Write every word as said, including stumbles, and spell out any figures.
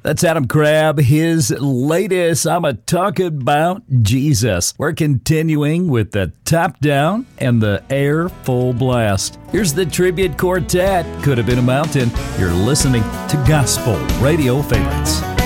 That's Adam Crabb, his latest, I'm a talking about Jesus. We're continuing with the top down and the air full blast. Here's the tribute quartet, Could Have Been a Mountain. You're listening to Gospel Radio Favorites.